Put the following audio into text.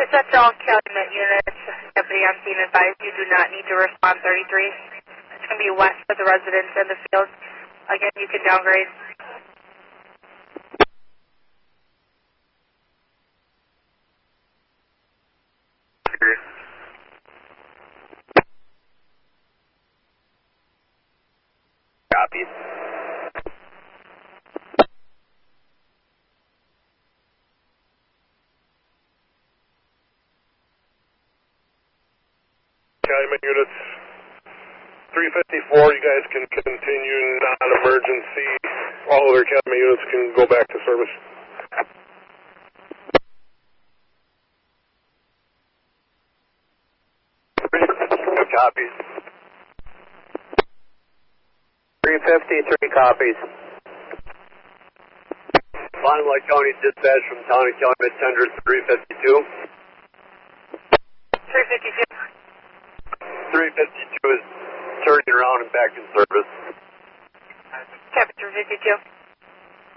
That's all Calumet units. Deputy on scene advised you do not need to respond 33. It's going to be west of the residence and the field. Again, you can downgrade. Copy. Calumet units 354, you guys can continue non-emergency. All other Calumet units can go back to service. Copies. 353 copies. Bottom Lake County dispatch from County Calumet Tender 352. 352. 352 is turning around and back in service. Captain 352.